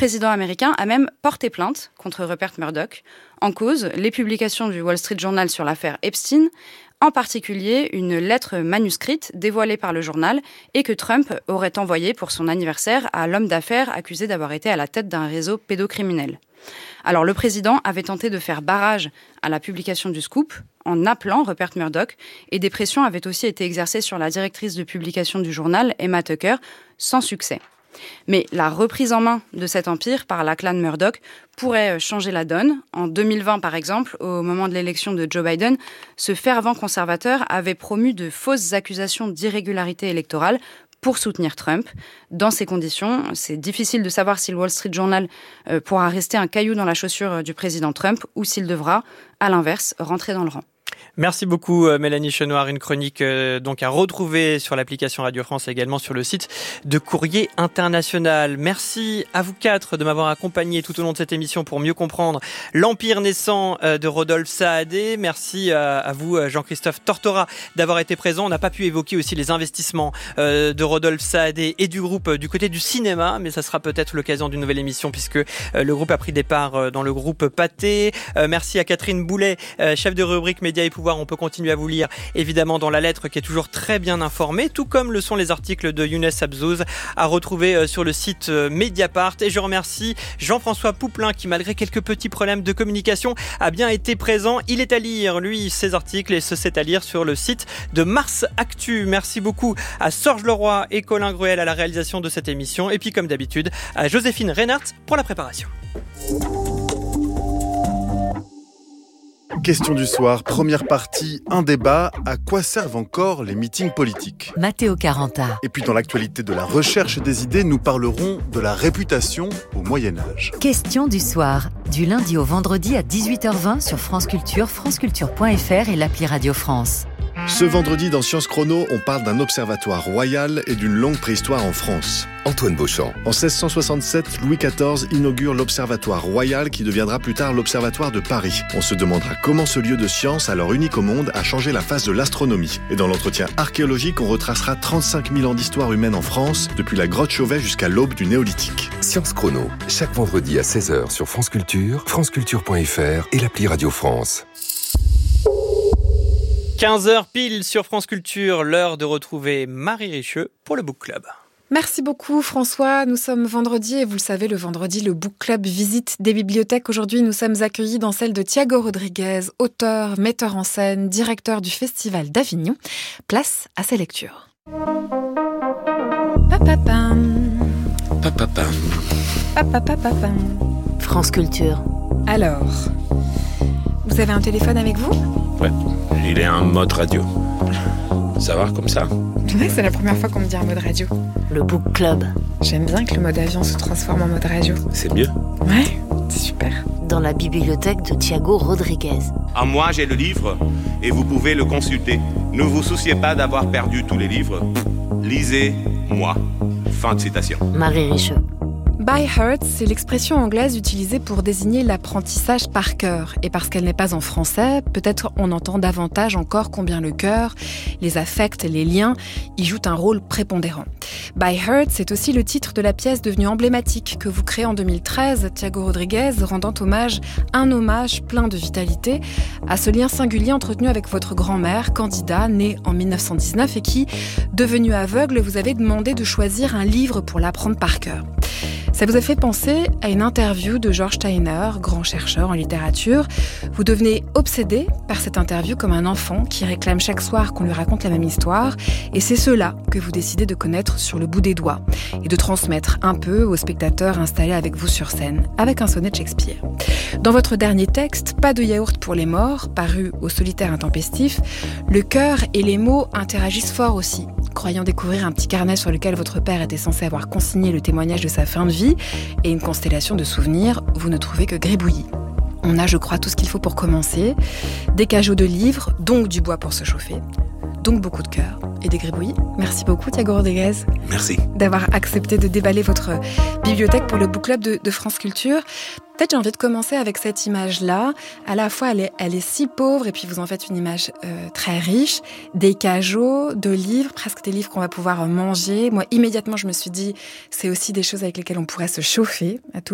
président américain a même porté plainte contre Rupert Murdoch. En cause, les publications du Wall Street Journal sur l'affaire Epstein, en particulier une lettre manuscrite dévoilée par le journal et que Trump aurait envoyée pour son anniversaire à l'homme d'affaires accusé d'avoir été à la tête d'un réseau pédocriminel. Alors le président avait tenté de faire barrage à la publication du scoop en appelant Rupert Murdoch et des pressions avaient aussi été exercées sur la directrice de publication du journal, Emma Tucker, sans succès. Mais la reprise en main de cet empire par la clan Murdoch pourrait changer la donne. En 2020, par exemple, au moment de l'élection de Joe Biden, ce fervent conservateur avait promu de fausses accusations d'irrégularité électorale pour soutenir Trump. Dans ces conditions, c'est difficile de savoir si le Wall Street Journal pourra rester un caillou dans la chaussure du président Trump ou s'il devra, à l'inverse, rentrer dans le rang. Merci beaucoup Mélanie Chenoir, une chronique donc à retrouver sur l'application Radio France et également sur le site de Courrier International. Merci à vous quatre de m'avoir accompagné tout au long de cette émission pour mieux comprendre l'empire naissant de Rodolphe Saadé. Merci à vous Jean-Christophe Tortora d'avoir été présent. On n'a pas pu évoquer aussi les investissements de Rodolphe Saadé et du groupe du côté du cinéma, mais ça sera peut-être l'occasion d'une nouvelle émission puisque le groupe a pris des parts dans le groupe Pathé. Merci à Catherine Boulet, chef de rubrique Médias et Pouvoir. On peut continuer à vous lire évidemment dans la lettre qui est toujours très bien informée, tout comme le sont les articles de Younes Abzouz à retrouver sur le site Mediapart. Et je remercie Jean-François Pouplin qui, malgré quelques petits problèmes de communication, a bien été présent. Il est à lire, lui, ses articles et c'est à lire sur le site de Mars Actu. Merci beaucoup à Sorge Leroy et Colin Gruel à la réalisation de cette émission. Et puis comme d'habitude, à Joséphine Reinhardt pour la préparation. Question du soir, première partie, un débat. À quoi servent encore les meetings politiques ? Matteo Caranta. Et puis dans l'actualité de la recherche des idées, nous parlerons de la réputation au Moyen-Âge. Question du soir, du lundi au vendredi à 18h20 sur France Culture, franceculture.fr et l'appli Radio France. Ce vendredi, dans Science Chrono, on parle d'un observatoire royal et d'une longue préhistoire en France. Antoine Beauchamp. En 1667, Louis XIV inaugure l'Observatoire royal qui deviendra plus tard l'Observatoire de Paris. On se demandera comment ce lieu de science, alors unique au monde, a changé la face de l'astronomie. Et dans l'entretien archéologique, on retracera 35 000 ans d'histoire humaine en France, depuis la grotte Chauvet jusqu'à l'aube du Néolithique. Science Chrono, chaque vendredi à 16h sur France Culture, franceculture.fr et l'appli Radio France. 15h pile sur France Culture, l'heure de retrouver Marie Richeux pour le Book Club. Merci beaucoup François, nous sommes vendredi et vous le savez, le vendredi, le Book Club visite des bibliothèques. Aujourd'hui, nous sommes accueillis dans celle de Thiago Rodriguez, auteur, metteur en scène, directeur du Festival d'Avignon. Place à ses lectures. Papapam. Papapam. Papapapapam. France Culture. Alors, vous avez un téléphone avec vous ? Ouais, il est en mode radio. Ça va comme ça ? Ouais, c'est la première fois qu'on me dit un mode radio. Le Book Club. J'aime bien que le mode avion se transforme en mode radio. C'est mieux ? Ouais, c'est super. Dans la bibliothèque de Thiago Rodriguez. À moi, j'ai le livre et vous pouvez le consulter. Ne vous souciez pas d'avoir perdu tous les livres. Lisez-moi. Fin de citation. Marie Richeux. By heart, c'est l'expression anglaise utilisée pour désigner l'apprentissage par cœur. Et parce qu'elle n'est pas en français, peut-être on entend davantage encore combien le cœur, les affects, les liens y jouent un rôle prépondérant. By heart, c'est aussi le titre de la pièce devenue emblématique que vous créez en 2013, Thiago Rodriguez, rendant un hommage plein de vitalité à ce lien singulier entretenu avec votre grand-mère, Candida, née en 1919 et qui, devenue aveugle, vous avez demandé de choisir un livre pour l'apprendre par cœur. Ça vous a fait penser à une interview de George Steiner, grand chercheur en littérature. Vous devenez obsédé par cette interview comme un enfant qui réclame chaque soir qu'on lui raconte la même histoire. Et c'est cela que vous décidez de connaître sur le bout des doigts et de transmettre un peu aux spectateurs installés avec vous sur scène, avec un sonnet de Shakespeare. Dans votre dernier texte, Pas de yaourt pour les morts, paru au Solitaire intempestif, le cœur et les mots interagissent fort aussi. Croyant découvrir un petit carnet sur lequel votre père était censé avoir consigné le témoignage de sa fin de vie et une constellation de souvenirs, vous ne trouvez que gribouillis. On a, je crois, tout ce qu'il faut pour commencer. Des cajots de livres, donc du bois pour se chauffer, donc beaucoup de cœur et des gribouillis. Merci beaucoup, Thiago Rodriguez. Merci. D'avoir accepté de déballer votre bibliothèque pour le Book Club de France Culture. Peut-être j'ai envie de commencer avec cette image-là. À la fois, elle est si pauvre et puis vous en faites une image très riche. Des cajots, de livres, presque des livres qu'on va pouvoir manger. Moi, immédiatement, je me suis dit, c'est aussi des choses avec lesquelles on pourrait se chauffer à tout